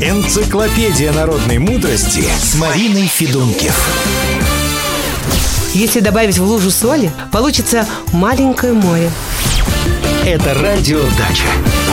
Энциклопедия народной мудрости с Мариной Федункив. Если добавить в лужу соли, получится маленькое море. Это радио «Дача».